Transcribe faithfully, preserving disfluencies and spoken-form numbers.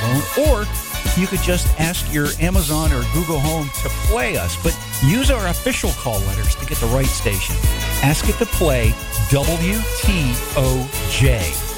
phone, or you could just ask your Amazon or Google Home to play us. But use our official call letters to get the right station. Ask it to play W T O J.